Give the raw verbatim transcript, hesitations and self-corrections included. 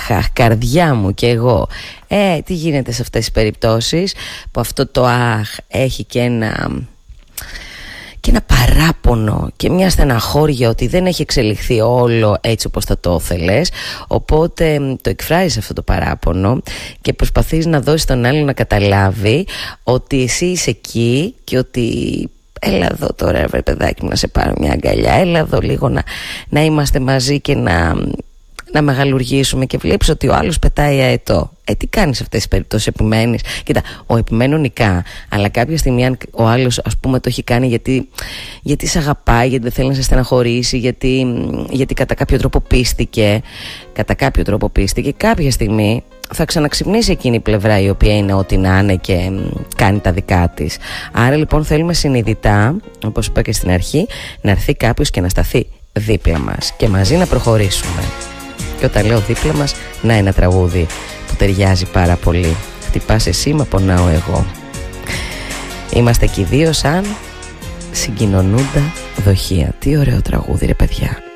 αχ, αχ, καρδιά μου και εγώ. Ε, τι γίνεται σε αυτές τις περιπτώσεις που αυτό το αχ έχει και ένα... και ένα παράπονο και μια στεναχώρια ότι δεν έχει εξελιχθεί όλο έτσι όπως θα το ήθελες. Οπότε το εκφράζεις αυτό το παράπονο και προσπαθείς να δώσεις τον άλλο να καταλάβει ότι εσύ είσαι εκεί και ότι έλα εδώ τώρα βρε παιδάκι μου να σε πάρω μια αγκαλιά, έλα εδώ λίγο να, να είμαστε μαζί και να... να μεγαλουργήσουμε, και βλέπεις ότι ο άλλος πετάει αετό. Ε, τι κάνεις σε αυτές τις περιπτώσεις, επιμένεις? Κοίτα, ο επιμένω νικά, αλλά κάποια στιγμή αν ο άλλος ας πούμε το έχει κάνει γιατί, γιατί σε αγαπάει, γιατί δεν θέλει να σε στεναχωρήσει, γιατί, γιατί κατά κάποιο τρόπο πίστηκε, κατά κάποιο τρόπο πίστηκε, κάποια στιγμή θα ξαναξυπνήσει εκείνη η πλευρά η οποία είναι ό,τι να είναι και κάνει τα δικά της. Άρα λοιπόν θέλουμε συνειδητά, όπως είπα και στην αρχή, να έρθει κάποιος και να σταθεί δίπλα μας και μαζί να προχωρήσουμε. Και όταν λέω δίπλα μας, να ένα τραγούδι που ταιριάζει πάρα πολύ. Χτυπάς εσύ, μα πονάω εγώ. Είμαστε και οι δύο σαν συγκοινωνούντα δοχεία. Τι ωραίο τραγούδι ρε παιδιά.